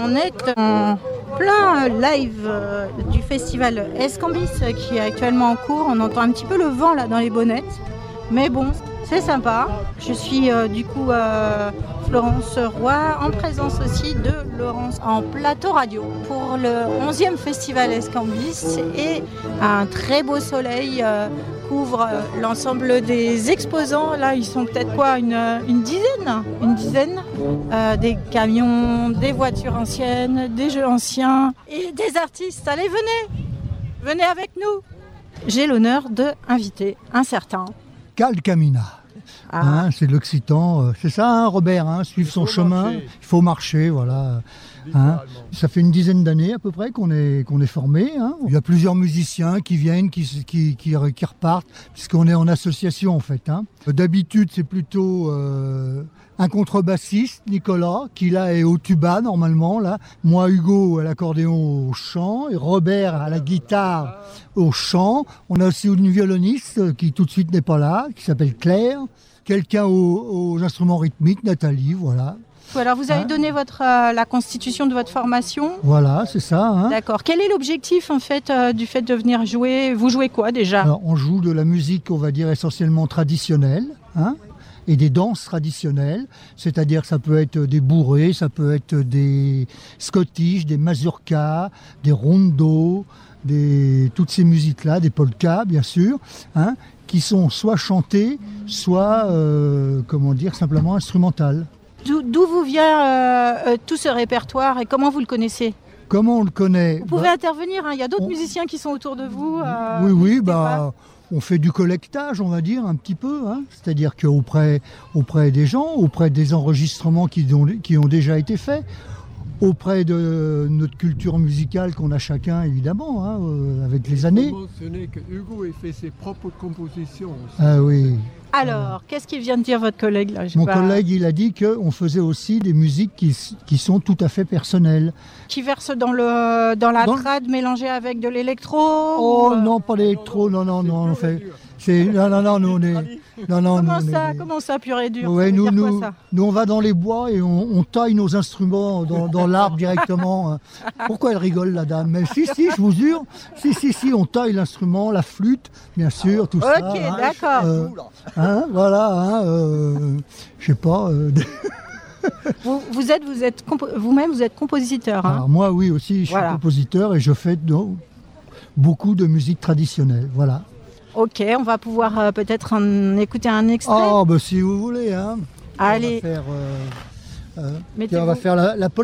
On est en plein live du festival Escambis qui est actuellement en cours. On entend un petit peu le vent là dans les bonnettes. Mais bon, c'est sympa. Je suis Florence Roy, en présence aussi de Laurence en plateau radio pour le 11e festival Escambis. Et un très beau soleil couvre l'ensemble des exposants. Là, ils sont peut-être une dizaine. Des camions, des voitures anciennes, des jeux anciens et des artistes. Allez, venez avec nous. J'ai l'honneur d'inviter un certain Cal Camina. C'est de l'occitan, c'est ça Robert, suivre son chemin, il faut marcher, voilà. Ça fait une dizaine d'années à peu près qu'on est formé. Il y a plusieurs musiciens qui viennent, qui repartent, puisqu'on est en association en fait. D'habitude c'est plutôt un contrebassiste, Nicolas, qui là est au tuba normalement. Là. Moi, Hugo à l'accordéon au chant, et Robert à la guitare au chant. On a aussi une violoniste qui tout de suite n'est pas là, qui s'appelle Claire. Quelqu'un aux instruments rythmiques, Nathalie, voilà. Alors vous avez donné la constitution de votre formation. Voilà, c'est ça. D'accord. Quel est l'objectif en fait du fait de venir jouer ? Vous jouez quoi déjà ? Alors, on joue de la musique, on va dire essentiellement traditionnelle, et des danses traditionnelles, c'est-à-dire que ça peut être des bourrées, ça peut être des scottish, des mazurkas, des rondos, toutes ces musiques-là, des polkas bien sûr, qui sont soit chantées, soit simplement instrumentales. D'où vous vient tout ce répertoire et comment vous le connaissez ? Comment on le connaît ? Vous pouvez intervenir, il y a d'autres musiciens qui sont autour de vous. Oui, on fait du collectage, on va dire, un petit peu. C'est-à-dire qu'auprès des gens, auprès des enregistrements qui ont déjà été faits, auprès de notre culture musicale qu'on a chacun, évidemment, avec les années. Il faut mentionner que Hugo a fait ses propres compositions aussi. Ah oui. Alors, qu'est-ce qu'il vient de dire votre collègue là ? Mon collègue, il a dit qu'on faisait aussi des musiques qui sont tout à fait personnelles. Qui versent dans la trad mélangée avec de l'électro ? Oh non, pas l'électro, non, on fait... nous on est... Comment ça, pur et dur ? Ouais, nous, on va dans les bois et on taille nos instruments dans l'arbre directement. Pourquoi elle rigole, la dame ? Mais si, je vous jure. Si, on taille l'instrument, la flûte, bien sûr, tout ça. Ok, d'accord. Je sais pas... Vous êtes compositeur. Alors moi, oui, aussi, je suis compositeur et je fais beaucoup de musique traditionnelle, voilà. Ok, on va pouvoir peut-être écouter un extrait. Si vous voulez. Allez. On va faire la polka, non ?